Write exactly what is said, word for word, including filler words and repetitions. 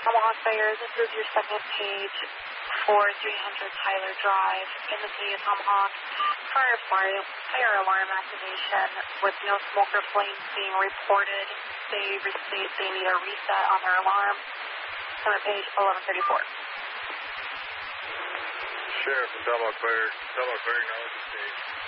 Tomahawk Fire, this is your second page for three hundred Tyler Drive in the city of Tomahawk. Fire, fire, fire alarm activation with no smoke or flames being reported. They state they need a reset on their alarm. On page eleven thirty-four. Sheriff and Tomahawk Fire, Tomahawk Fire, now at the stage.